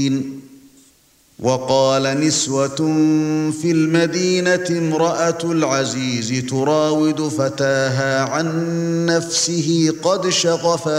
وقال نسوة في المدينة امرأة العزيز تراود فتاها عن نفسه قد شغفها